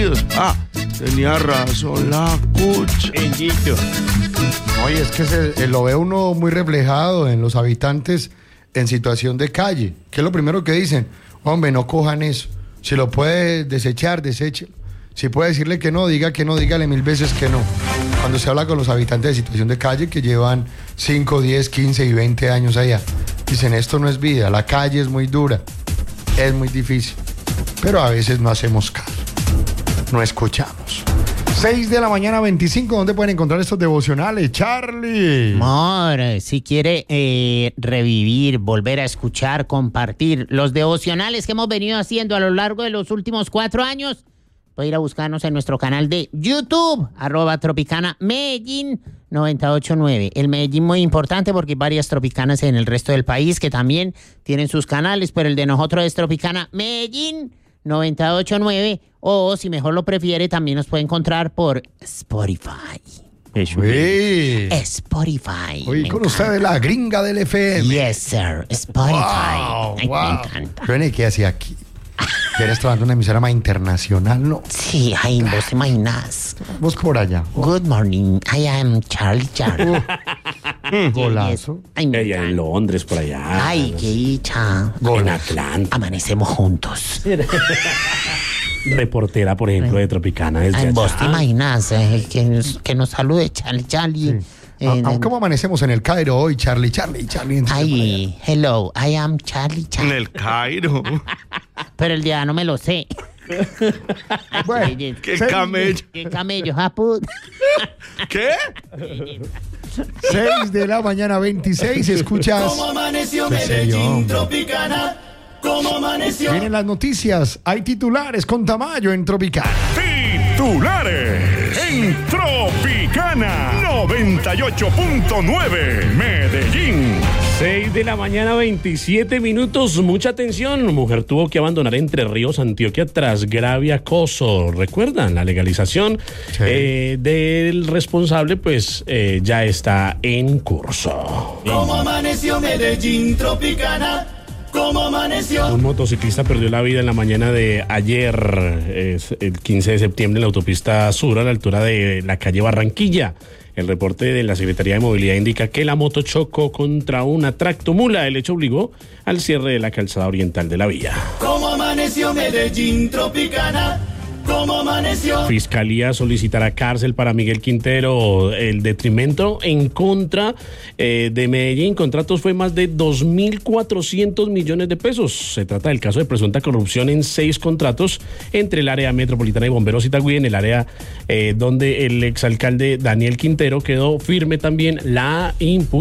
Tenía razón la cucha. Bendito. Oye, es que lo ve uno muy reflejado en los habitantes en situación de calle. ¿Qué es lo primero que dicen? Hombre, no cojan eso. Si lo puede desechar, deséchelo. Si puede decirle que no, dígale 1000 veces que no. Cuando se habla con los habitantes de situación de calle que llevan 5, 10, 15 y 20 años allá, dicen, esto no es vida, la calle es muy dura, es muy difícil. Pero a veces no hacemos caso, no escuchamos. 6:25 a.m, ¿dónde pueden encontrar estos devocionales, Charlie? Amor, si quiere revivir, volver a escuchar, compartir los devocionales que hemos venido haciendo a lo largo de los últimos 4 años, puede ir a buscarnos en nuestro canal de YouTube, @Tropicana Medellín 989. El Medellín muy importante porque hay varias tropicanas en el resto del país que también tienen sus canales, pero el de nosotros es Tropicana Medellín 989, o si mejor lo prefiere, también nos puede encontrar por Spotify. Spotify. Hoy con ustedes la gringa del FM. Yes, sir. Spotify. Wow. Me encanta. ¿Qué hacía aquí? ¿Quieres trabajar en una emisora más internacional? No. Sí, ay, vos te imaginas. Vos por allá. Good morning, I am Charlie. Golazo. Ay, me Ella en encanta. Londres, por allá. Ay, qué dicha. En Atlanta. Amanecemos juntos. Reportera, por ejemplo, de Tropicana. Desde Ay, vos te allá. imaginas que nos salude Charlie. ¿Cómo amanecemos en el Cairo hoy, Charlie? Ay, hello, I am Charlie. En el Cairo. Pero el día no me lo sé. Bueno, Qué camello. Qué camello, japut. ¿Qué? 6:26 a.m, escuchas. ¿Cómo amaneció ¿Qué sé yo, Medellín, hombre? Tropicana? ¿Cómo amaneció? Vienen las noticias, hay titulares con Tamayo en Tropicana. Titulares en Tropicana 98.9 Medellín. 6:27 a.m. Mucha atención. Mujer tuvo que abandonar Entre Ríos, Antioquia, tras grave acoso. ¿Recuerdan? La legalización del responsable, pues, ya está en curso. ¿Cómo amaneció Medellín, Tropicana? ¿Cómo amaneció? Un motociclista perdió la vida en la mañana de ayer, el 15 de septiembre, en la autopista sur, a la altura de la calle Barranquilla. El reporte de la Secretaría de Movilidad indica que la moto chocó contra una tractomula. El hecho obligó al cierre de la calzada oriental de la vía. ¿Cómo amaneció Medellín, Tropicana? ¿Cómo amaneció? Fiscalía solicitará cárcel para Miguel Quintero. El detrimento en contra de Medellín Contratos fue más de 2.400 millones de pesos. Se trata del caso de presunta corrupción en 6 contratos entre el área metropolitana y Bomberos Itagüí, en el área donde el exalcalde Daniel Quintero quedó firme también la impunidad.